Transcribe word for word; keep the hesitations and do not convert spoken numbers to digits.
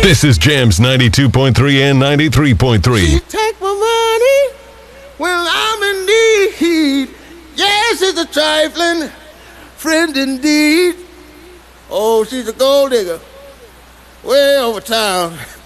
This is Jams ninety-two point three and ninety-three point three. She take my money when I'm in need. Yes, it's a trifling friend indeed. Oh, she's a gold digger way over town.